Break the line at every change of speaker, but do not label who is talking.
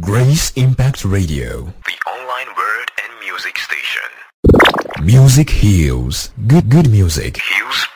Grace Impact Radio,
the online word and music station.
music heals. Good music
Heals